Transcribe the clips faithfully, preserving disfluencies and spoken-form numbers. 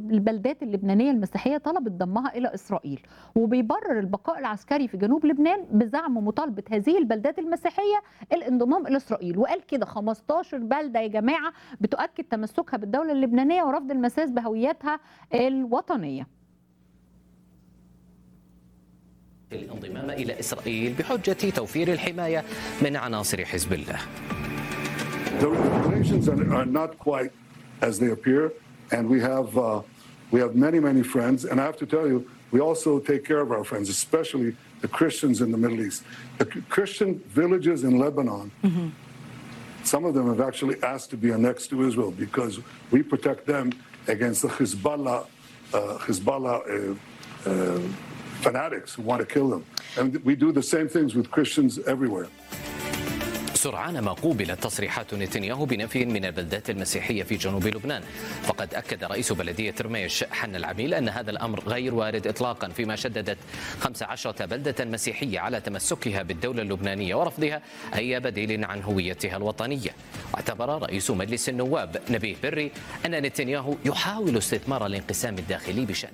البلدات اللبنانية المسيحية طلبت ضمها إلى إسرائيل، وبيبرر البقاء العسكري في جنوب لبنان بزعم مطالبة هذه البلدات المسيحية الانضمام إلى إسرائيل. وقال كده خمستاشر بلدة يا جماعة بتؤكد تمسكها بالدولة اللبنانية ورفض المساس بهويتها الوطنية. الانضمام إلى إسرائيل بحجة توفير الحماية من عناصر حزب الله. The relations are not quite as they appear, and we have uh, we have many many friends. And I have to tell you, we also take care of our friends, especially the Christians in the Middle East. The Christian villages in Lebanon, mm-hmm. some of them have actually asked to be annexed to Israel because we protect them against the Hezbollah uh, Hezbollah uh, uh, fanatics who want to kill them. And we do the same things with Christians everywhere. سرعان ما قوبلت تصريحات نتنياهو بنفي من البلدات المسيحية في جنوب لبنان، فقد أكد رئيس بلدية رميش حنا العميل أن هذا الأمر غير وارد إطلاقا، فيما شددت خمس عشرة بلدة مسيحية على تمسكها بالدولة اللبنانية ورفضها أي بديل عن هويتها الوطنية. واعتبر رئيس مجلس النواب نبيه بري أن نتنياهو يحاول استثمار الانقسام الداخلي بشأن.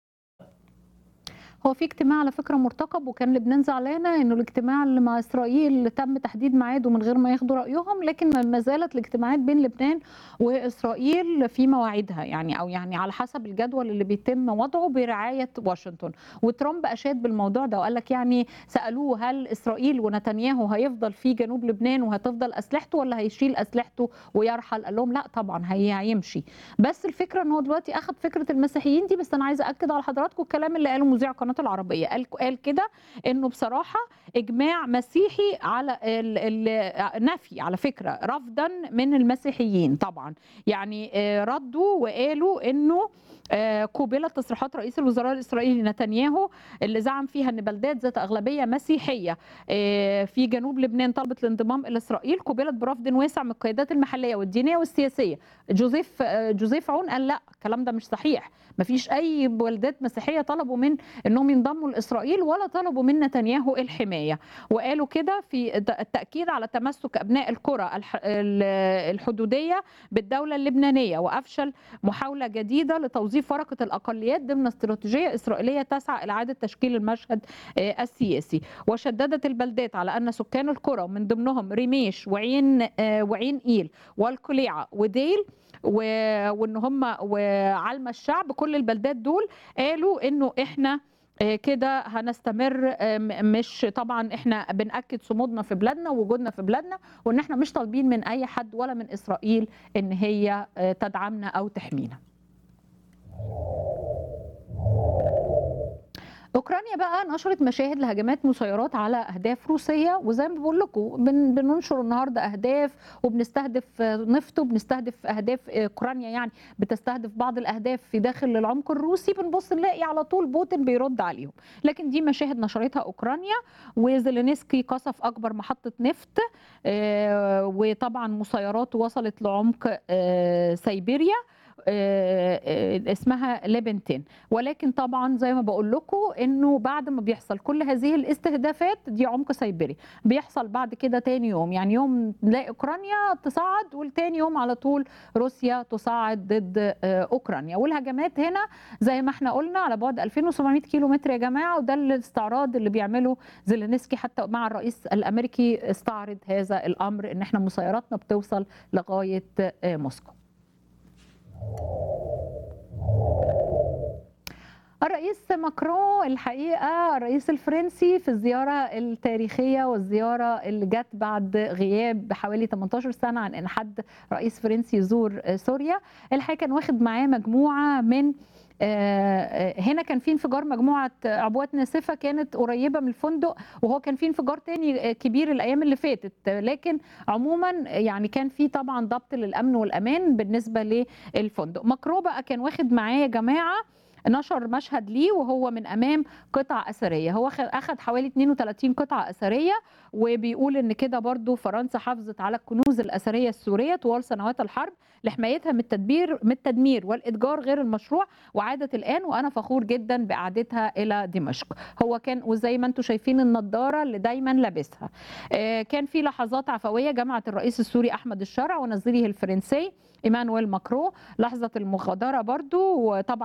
هو في اجتماع على فكرة مرتقب، وكان لبنان زعلانة انه الاجتماع اللي مع اسرائيل تم تحديد ميعاده من غير ما ياخدوا رأيهم، لكن ما زالت الاجتماعات بين لبنان واسرائيل في مواعيدها، يعني او يعني على حسب الجدول اللي بيتم وضعه برعاية واشنطن. وترامب اشاد بالموضوع ده وقال لك، يعني سألوه هل اسرائيل ونتنياهو هيفضل في جنوب لبنان وهتفضل اسلحته ولا هيشيل اسلحته ويرحل؟ قال لهم لا طبعا هي هيمشي. بس الفكرة ان هو دلوقتي اخذ فكرة المسيحيين دي. بس انا عايزة اكد على حضراتكم الكلام اللي قاله مذيع قناة العربية، قال قال كده انه بصراحه اجماع مسيحي على النفي، على فكره رفضا من المسيحيين طبعا. يعني ردوا وقالوا انه قوبلت تصريحات رئيس الوزراء الاسرائيلي نتنياهو اللي زعم فيها ان بلدات ذات اغلبيه مسيحيه في جنوب لبنان طلبت الانضمام الى اسرائيل قوبلت برفض واسع من القيادات المحليه والدينيه والسياسيه. جوزيف جوزيف عون قال لا، الكلام ده مش صحيح، مفيش اي بلدات مسيحيه طلبوا من انهم ينضموا لاسرائيل ولا طلبوا من نتنياهو الحمايه. وقالوا كده في التاكيد على تمسك ابناء القرى الحدوديه بالدوله اللبنانيه، وافشل محاوله جديده لتوظيف ورقه الاقليات ضمن استراتيجيه اسرائيليه تسعى الى اعاده تشكيل المشهد السياسي. وشددت البلدات على ان سكان القرى من ضمنهم رميش وعين وعين ايل والقليعه وديل وان هم وعلم الشعب، كل البلدات دول قالوا انه احنا كده هنستمر، مش طبعا احنا بنأكد صمودنا في بلادنا ووجودنا في بلادنا، وان احنا مش طالبين من اي حد ولا من اسرائيل ان هي تدعمنا او تحمينا. اوكرانيا بقى نشرت مشاهد لهجمات مسيرات على اهداف روسيه، وزي ما بقول لكم بن بننشر النهارده اهداف وبنستهدف نفط وبنستهدف اهداف اوكرانيا، يعني بتستهدف بعض الاهداف في داخل العمق الروسي، بنبص نلاقي على طول بوتين بيرد عليهم. لكن دي مشاهد نشرتها اوكرانيا. وزيلينسكي قصف اكبر محطه نفط، وطبعا مسيراته وصلت لعمق سيبيريا اسمها ليبنتين. ولكن طبعا زي ما بقول لكم انه بعد ما بيحصل كل هذه الاستهدافات دي عمق سيبيري، بيحصل بعد كده تاني يوم، يعني يوم نلاقي اوكرانيا تصعد والتاني يوم على طول روسيا تصعد ضد اوكرانيا. والهجمات هنا زي ما احنا قلنا على بعد ألفين وسبعمائة كيلو متر يا جماعه، وده الاستعراض اللي بيعمله زيلينسكي حتى مع الرئيس الامريكي، استعرض هذا الامر ان احنا مسيراتنا بتوصل لغايه موسكو. الرئيس ماكرون الحقيقة الرئيس الفرنسي في الزيارة التاريخية والزيارة اللي جت بعد غياب حوالي ثمانية عشر سنة عن ان حد رئيس فرنسي يزور سوريا، الحقيقة كان واخد معاه مجموعة من هنا كان في انفجار مجموعة عبوات ناسفة كانت قريبة من الفندق، وهو كان في انفجار تاني كبير الأيام اللي فاتت، لكن عموما يعني كان في طبعا ضبط للأمن والأمان بالنسبة للفندق. ماكرون بقى كان واخد معاه يا جماعة، نشر مشهد ليه وهو من امام قطع اثريه، هو اخذ حوالي اثنين وثلاثين قطعه اثريه، وبيقول ان كده برضو فرنسا حافظت على الكنوز الاثريه السوريه طوال سنوات الحرب لحمايتها من التدبير من التدمير والاتجار غير المشروع، وعادت الان وانا فخور جدا باعادتها الى دمشق. هو كان وزي ما انتم شايفين النضاره اللي دايما لابسها. كان في لحظات عفويه جمعت الرئيس السوري احمد الشرع ونظيره الفرنسي ايمانويل ماكرون، لحظه المغادره برضو، وطبعا